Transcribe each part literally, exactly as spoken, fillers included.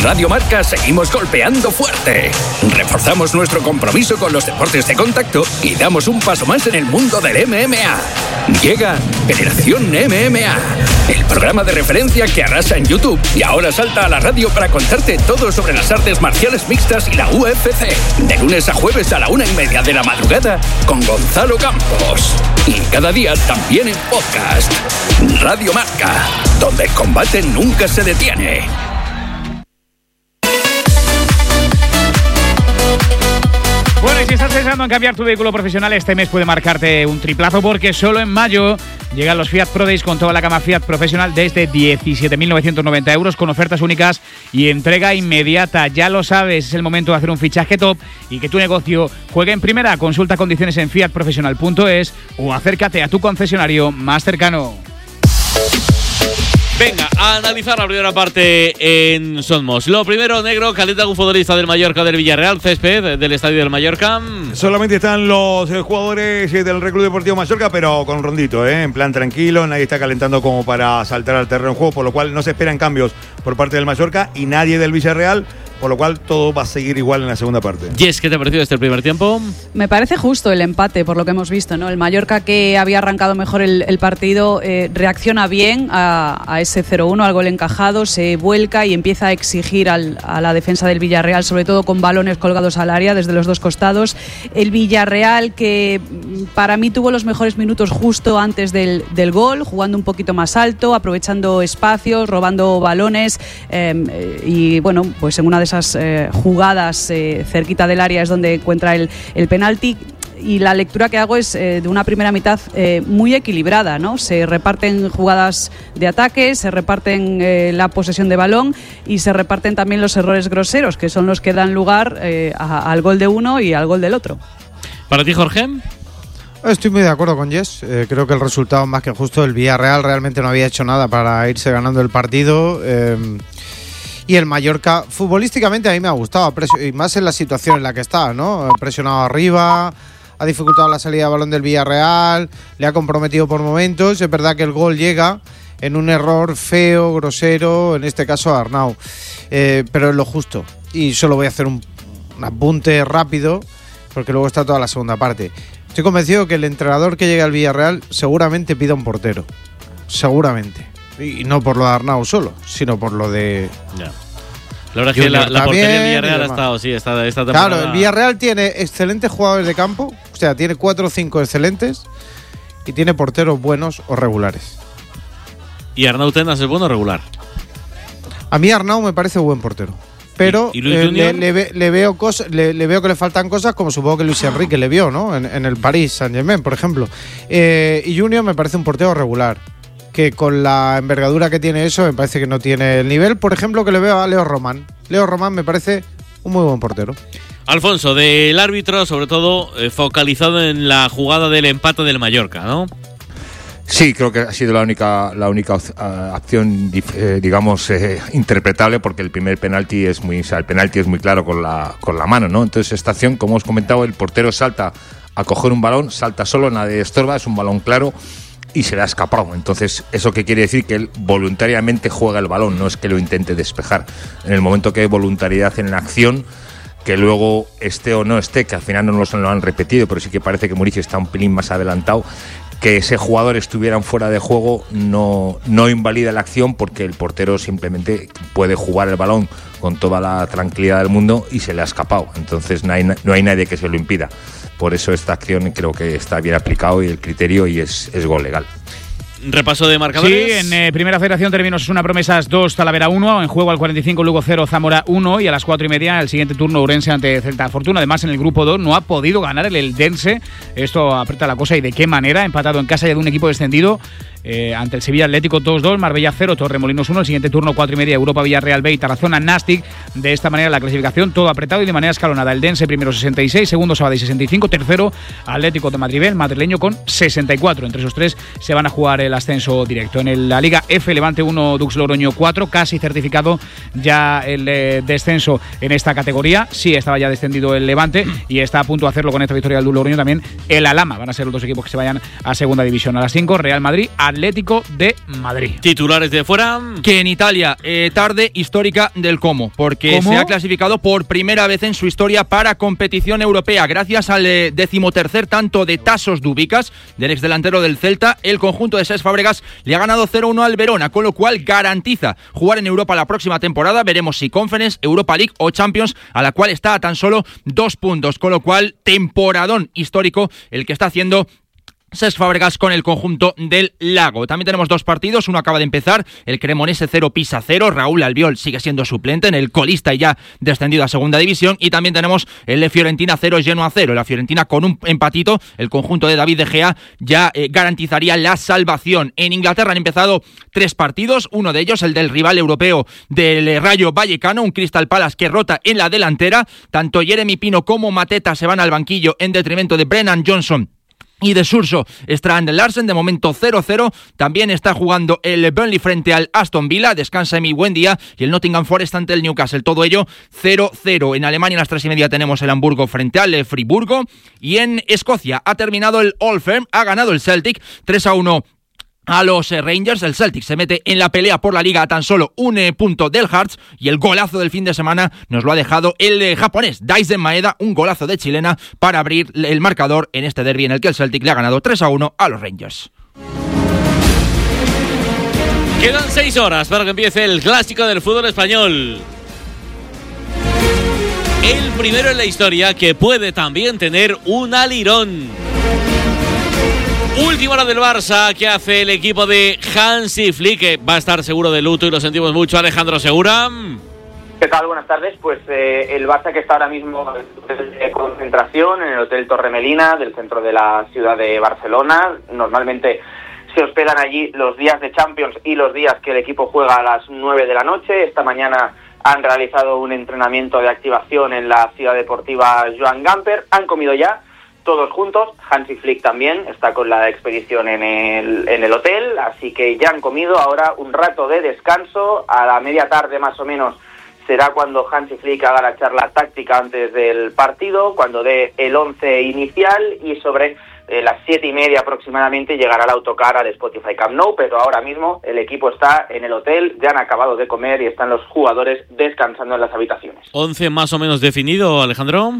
Radio Marca seguimos golpeando fuerte. Reforzamos nuestro compromiso con los deportes de contacto y damos un paso más en el mundo del M M A. Llega Generación M M A, el programa de referencia que arrasa en YouTube y ahora salta a la radio para contarte todo sobre las artes marciales mixtas y la U F C. De lunes a jueves a la una y media de la madrugada con Gonzalo Campos. Y cada día también en podcast. Radio Marca, donde el combate nunca se detiene. Bueno, y si estás pensando en cambiar tu vehículo profesional, este mes puede marcarte un triplazo porque solo en mayo llegan los Fiat Pro Days con toda la gama Fiat profesional desde diecisiete mil novecientos noventa euros con ofertas únicas y entrega inmediata. Ya lo sabes, es el momento de hacer un fichaje top y que tu negocio juegue en primera. Consulta condiciones en fiat profesional punto es o acércate a tu concesionario más cercano. Venga, a analizar la primera parte en Somos. Lo primero, negro, calienta un futbolista del Mallorca del Villarreal, césped del estadio del Mallorca. Solamente están los eh, jugadores eh, del Club Deportivo Mallorca, pero con un rondito, eh, en plan tranquilo, nadie está calentando como para saltar al terreno de juego, por lo cual no se esperan cambios por parte del Mallorca y nadie del Villarreal, por lo cual todo va a seguir igual en la segunda parte. Jess, ¿qué te ha parecido este primer tiempo? Me parece justo el empate, por lo que hemos visto, ¿no? El Mallorca, que había arrancado mejor el, el partido, eh, reacciona bien a, a ese cero uno, al gol encajado, se vuelca y empieza a exigir al, a la defensa del Villarreal, sobre todo con balones colgados al área desde los dos costados. El Villarreal, que para mí tuvo los mejores minutos justo antes del, del gol, jugando un poquito más alto, aprovechando espacios, robando balones, eh, y bueno, pues en una de esas eh, jugadas eh, cerquita del área es donde encuentra el, el penalti. Y la lectura que hago es eh, de una primera mitad eh, muy equilibrada, ¿no? Se reparten jugadas de ataque, se reparten eh, la posesión de balón y se reparten también los errores groseros, que son los que dan lugar eh, a, al gol de uno y al gol del otro. ¿Para ti, Jorge? Estoy muy de acuerdo con Jess. Eh, creo que el resultado es más que justo. El Villarreal realmente no había hecho nada para irse ganando el partido. Eh, Y el Mallorca, futbolísticamente, a mí me ha gustado, y más en la situación en la que está, ¿no? Ha presionado arriba, ha dificultado la salida de balón del Villarreal, le ha comprometido por momentos. Es verdad que el gol llega en un error feo, grosero, en este caso a Arnau, eh, pero es lo justo. Y solo voy a hacer un, un apunte rápido, porque luego está toda la segunda parte. Estoy convencido que el entrenador que llegue al Villarreal seguramente pida un portero, seguramente. Y no por lo de Arnau solo, sino por lo de... Ya. La verdad es que la, la portería del Villarreal ha estado, sí, esta, esta temporada. Claro, el Villarreal tiene excelentes jugadores de campo, o sea, tiene cuatro o cinco excelentes y tiene porteros buenos o regulares. ¿Y Arnau Tenas es bueno o regular? A mí Arnau me parece buen portero. Pero ¿Y, y eh, le, le, le, veo cosas, le, le veo que le faltan cosas, como supongo que Luis Enrique le vio, ¿no? En, en el Paris Saint-Germain, por ejemplo. Eh, y Junior me parece un portero regular, que con la envergadura que tiene eso me parece que no tiene el nivel, por ejemplo, que le veo a Leo Román. Leo Román me parece un muy buen portero. Alfonso, del árbitro, sobre todo eh, focalizado en la jugada del empate del Mallorca, ¿no? Sí, creo que ha sido la única la única uh, acción, eh, digamos, eh, interpretable, porque el primer penalti es muy, o sea, el penalti es muy claro con la con la mano, ¿no? Entonces esta acción, como os comentado, el portero salta a coger un balón, salta solo, nadie estorba, es un balón claro y se le ha escapado. Entonces, ¿eso qué quiere decir? Que él voluntariamente juega el balón, no es que lo intente despejar. En el momento que hay voluntariedad en la acción, que luego esté o no esté, que al final no nos lo han repetido, pero sí que parece que Muricy está un pelín más adelantado, que ese jugador estuviera fuera de juego no, no invalida la acción, porque el portero simplemente puede jugar el balón con toda la tranquilidad del mundo y se le ha escapado. Entonces no hay, no hay nadie que se lo impida. Por eso esta acción creo que está bien aplicado y el criterio y es, es gol legal. Repaso de marcadores. Sí, en eh, Primera Federación términos una Promesas dos, Talavera uno, en juego al cuarenta y cinco Lugo cero, Zamora uno, y a las cuatro y media el siguiente turno Ourense ante Celta Fortuna. Además, en el grupo dos no ha podido ganar el Eldense. Esto aprieta la cosa, y de qué manera. Empatado en casa ya de un equipo descendido eh, ante el Sevilla Atlético dos dos, Marbella cero, Torremolinos uno. El siguiente turno cuatro y media Europa Villarreal B y Tarazona Nastic. De esta manera la clasificación todo apretado y de manera escalonada. Eldense primero sesenta y seis, segundo Sabadell sesenta y cinco, tercero Atlético de Madrid, el madrileño con sesenta y cuatro. Entre esos tres se van a jugar el ascenso directo. En el, la Liga F, Levante uno, Dux Logroño cuatro, casi certificado ya el eh, descenso en esta categoría. Sí, estaba ya descendido el Levante y está a punto de hacerlo con esta victoria del Dux Logroño también el Alhama. Van a ser los dos equipos que se vayan a segunda división. A las cinco, Real Madrid, Atlético de Madrid. Titulares de fuera. Que en Italia, eh, tarde histórica del Como, porque ¿Cómo? se ha clasificado por primera vez en su historia para competición europea, gracias al eh, decimotercer tanto de Tasos Dubicas, del exdelantero del Celta. El conjunto de Cesc Fábregas le ha ganado cero uno al Verona, con lo cual garantiza jugar en Europa la próxima temporada. Veremos si Conference, Europa League o Champions, a la cual está a tan solo dos puntos, con lo cual temporadón histórico el que está haciendo Cesc Fábregas con el conjunto del Lago. También tenemos dos partidos, uno acaba de empezar, el Cremonese cero, Pisa cero, Raúl Albiol sigue siendo suplente en el colista y ya descendido a segunda división, y también tenemos el de Fiorentina cero, Genoa cero. La Fiorentina con un empatito, el conjunto de David De Gea ya eh, garantizaría la salvación. En Inglaterra han empezado tres partidos, uno de ellos el del rival europeo del Rayo Vallecano, un Crystal Palace que rota en la delantera. Tanto Jeremy Pino como Mateta se van al banquillo en detrimento de Brennan Johnson y de Surso Strand Larsen. De momento cero cero. También está jugando el Burnley frente al Aston Villa, descansa Emi Buendía, y el Nottingham Forest ante el Newcastle. Todo ello cero cero. En Alemania a las tres y media tenemos el Hamburgo frente al Friburgo, y en Escocia ha terminado el Old Firm, ha ganado el Celtic tres a uno a los Rangers. El Celtic se mete en la pelea por la liga a tan solo un eh, punto del Hearts, y el golazo del fin de semana nos lo ha dejado el eh, japonés Daisen Maeda, un golazo de chilena para abrir el marcador en este derbi en el que el Celtic le ha ganado tres a uno a los Rangers. Quedan seis horas para que empiece el clásico del fútbol español. El primero en la historia que puede también tener un alirón. Última hora del Barça, que hace el equipo de Hansi Flick, que va a estar seguro de luto y lo sentimos mucho. Alejandro Segura. ¿Qué tal? Buenas tardes. Pues eh, el Barça, que está ahora mismo en concentración en el Hotel Torremelina del centro de la ciudad de Barcelona. Normalmente se hospedan allí los días de Champions y los días que el equipo juega a las nueve de la noche. Esta mañana han realizado un entrenamiento de activación en la ciudad deportiva Joan Gamper. Han comido ya todos juntos. Hansi Flick también está con la expedición en el, en el hotel, así que ya han comido. Ahora un rato de descanso, a la media tarde más o menos será cuando Hansi Flick haga la charla táctica antes del partido, cuando dé el once inicial, y sobre eh, las siete y media aproximadamente llegará el autocar al Spotify Camp Nou. Pero ahora mismo el equipo está en el hotel, ya han acabado de comer y están los jugadores descansando en las habitaciones. ¿once más o menos definido, Alejandro?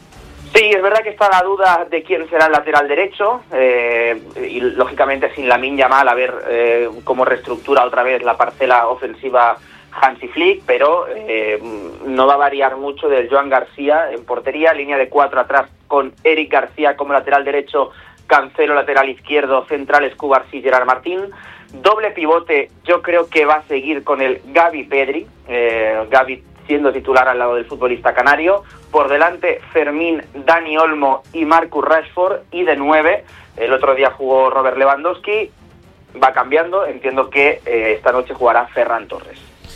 Sí, es verdad que está la duda de quién será el lateral derecho, eh, y lógicamente sin Lamine Yamal, a ver eh, cómo reestructura otra vez la parcela ofensiva Hansi Flick, pero eh, no va a variar mucho del Joan García en portería, línea de cuatro atrás con Eric García como lateral derecho, Cancelo lateral izquierdo, centrales Cubarsí y Gerard Martín. Doble pivote, yo creo que va a seguir con el Gavi Pedri, eh, Gavi siendo titular al lado del futbolista canario. Por delante Fermín, Dani Olmo y Marcus Rashford, y de nueve, el otro día jugó Robert Lewandowski. Va cambiando, entiendo que eh, esta noche jugará Ferran Torres.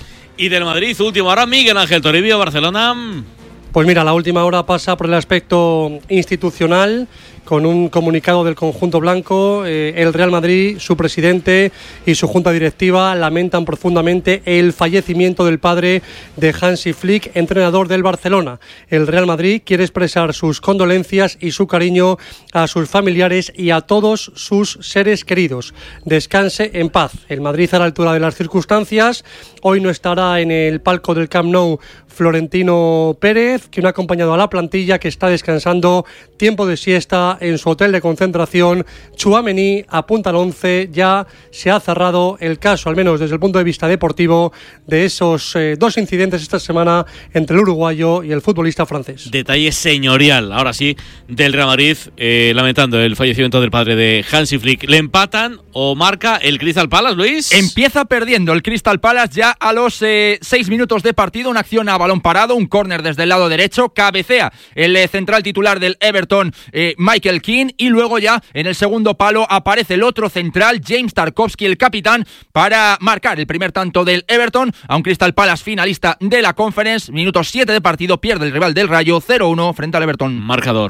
Y del Madrid, última hora, Miguel Ángel Toribio, Barcelona. Pues mira, la última hora pasa por el aspecto institucional, con un comunicado del conjunto blanco. Eh, el Real Madrid, su presidente y su junta directiva lamentan profundamente el fallecimiento del padre de Hansi Flick, entrenador del Barcelona. El Real Madrid quiere expresar sus condolencias y su cariño a sus familiares y a todos sus seres queridos. Descanse en paz. El Madrid, a la altura de las circunstancias, hoy no estará en el palco del Camp Nou Florentino Pérez, que no ha acompañado a la plantilla, que está descansando, tiempo de siesta en su hotel de concentración. Tchouaméni apunta al once. Ya se ha cerrado el caso, al menos desde el punto de vista deportivo, de esos eh, dos incidentes esta semana entre el uruguayo y el futbolista francés. Detalle señorial, ahora sí, del Real Madrid, eh, lamentando el fallecimiento del padre de Hansi Flick. ¿Le empatan o marca el Crystal Palace, Luis? Empieza perdiendo el Crystal Palace ya a los eh, seis minutos de partido. Una acción a balón parado, un córner desde el lado derecho, cabecea el eh, central titular del Everton, eh, Michael Keane, y luego ya en el segundo palo aparece el otro central, James Tarkowski, el capitán, para marcar el primer tanto del Everton a un Crystal Palace finalista de la Conference. Minuto siete de partido, pierde el rival del Rayo cero uno frente al Everton. Marcador.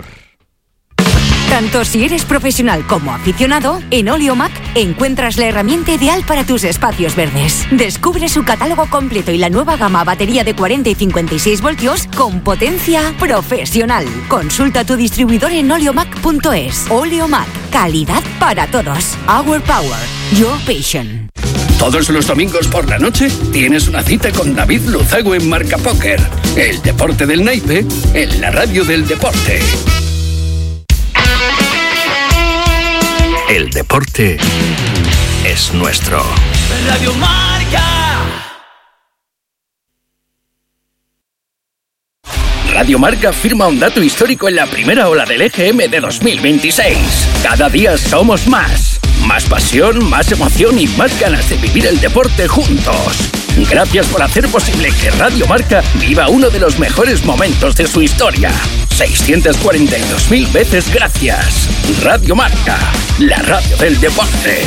Tanto si eres profesional como aficionado, en Oleomac encuentras la herramienta ideal para tus espacios verdes. Descubre su catálogo completo y la nueva gama batería de cuarenta y cincuenta y seis voltios con potencia profesional. Consulta tu distribuidor en oleomac punto es. Oleomac, calidad para todos. Our Power, Your Passion. Todos los domingos por la noche tienes una cita con David Luzago en Marca Póker. El deporte del naipe en la radio del deporte. El deporte es nuestro. Radio Marca. Radio Marca firma un dato histórico en la primera ola del E G M de dos mil veintiséis. Cada día somos más. Más pasión, más emoción y más ganas de vivir el deporte juntos. Gracias por hacer posible que Radio Marca viva uno de los mejores momentos de su historia. seiscientas cuarenta y dos mil veces gracias. Radio Marca, la radio del deporte.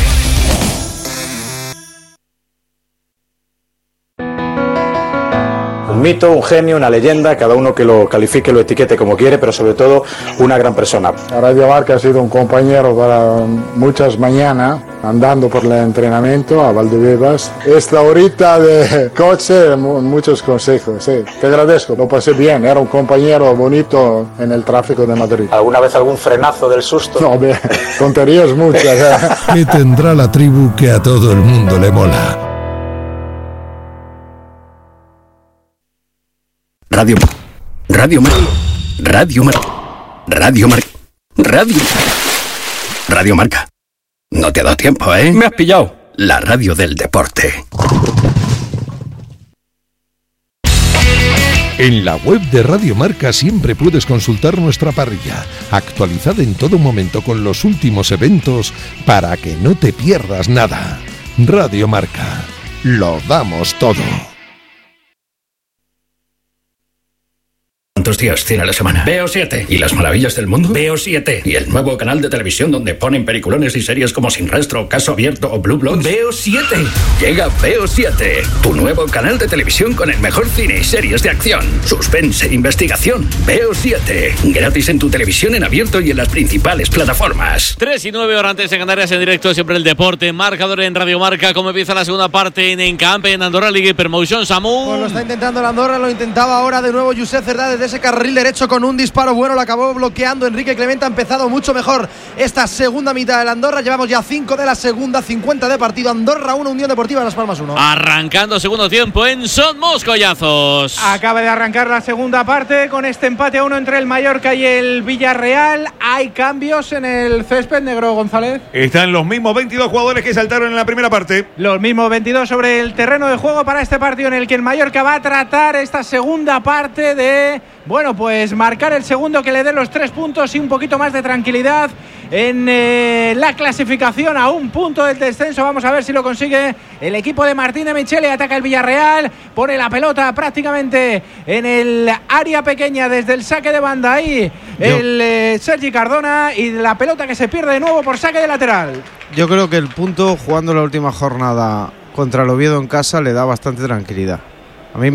Un mito, un genio, una leyenda, cada uno que lo califique, lo etiquete como quiere, pero sobre todo una gran persona. Radio Marca ha sido un compañero para muchas mañanas, andando por el entrenamiento a Valdebebas. Esta horita de coche, muchos consejos, sí. Te agradezco, lo pasé bien, era un compañero bonito en el tráfico de Madrid. ¿Alguna vez algún frenazo del susto? No, de tonterías muchas. ¿eh? ¿Qué tendrá la tribu que a todo el mundo le mola? Radio, Radio Marca, Radio Marca, Radio Marca, Radio, Radio Marca. No te ha dado tiempo, ¿eh? Me has pillado. La radio del deporte. En la web de Radio Marca siempre puedes consultar nuestra parrilla, actualizada en todo momento con los últimos eventos para que no te pierdas nada. Radio Marca. Lo damos todo. ¿Cuántos días tiene la semana? V O siete. ¿Y las maravillas del mundo? V O siete. ¿Y el nuevo canal de televisión donde ponen peliculones y series como Sin Rastro, Caso Abierto o Blue Bloods? V O siete. Llega V O siete, tu nuevo canal de televisión con el mejor cine y series de acción, suspense e investigación. V O siete. Gratis en tu televisión en abierto y en las principales plataformas. tres y nueve horas antes de Canarias en directo, siempre el deporte. Marcador en Radio Marca. ¿Cómo empieza la segunda parte en Encamp, en Andorra Liga Promotion? Samu. Pues lo está intentando el Andorra, lo intentaba ahora de nuevo Josep Cerdá desde ese carril derecho con un disparo bueno, lo acabó bloqueando Enrique Clemente. Ha empezado mucho mejor esta segunda mitad del Andorra. Llevamos ya cinco de la segunda, cincuenta de partido. Andorra uno, Unión Deportiva Las Palmas uno. Arrancando segundo tiempo en Son Moscollazos. Acaba de arrancar la segunda parte con este empate a uno entre el Mallorca y el Villarreal. Hay cambios en el césped, Negro González. Están los mismos veintidós jugadores que saltaron en la primera parte. Los mismos veintidós sobre el terreno de juego para este partido en el que el Mallorca va a tratar esta segunda parte de, bueno, pues marcar el segundo que le dé los tres puntos y un poquito más de tranquilidad en eh, la clasificación a un punto del descenso. Vamos a ver si lo consigue el equipo de Martín de Michele. Ataca el Villarreal, pone la pelota prácticamente en el área pequeña desde el saque de banda ahí el eh, Sergi Cardona, y la pelota que se pierde de nuevo por saque de lateral. Yo creo que el punto, jugando la última jornada contra el Oviedo en casa, le da bastante tranquilidad.